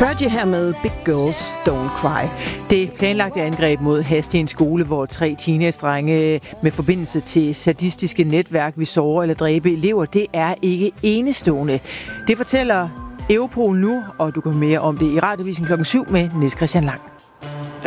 Fergie her med Big Girls Don't Cry. Det planlagte angreb mod Hadsten skole, hvor 3 teenage-drenge med forbindelse til sadistiske netværk vil såre eller dræbe elever, det er ikke enestående. Det fortæller Europol nu, og du kan mere om det i Radiovisen 7 med Niels Christian Lang.